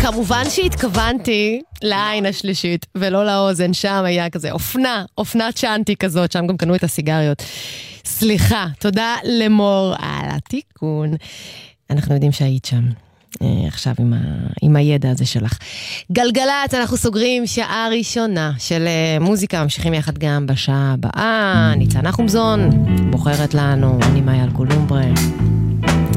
כמובן שהתכוונתי לעין השלישית, ולא לאוזן, שם היה כזה אופנת צ'אנטי כזאת, שם גם קנו את הסיגריות. סליחה, תודה למור על התיקון. אנחנו יודעים שהיית שם. עכשיו עם הידע הזה שלך. גלגלת, אנחנו סוגרים שעה ראשונה של מוזיקה, ממשיכים יחד גם בשעה הבאה. ניצן נחומזון בוחרת לנו, אני מאיה אלקולומברה.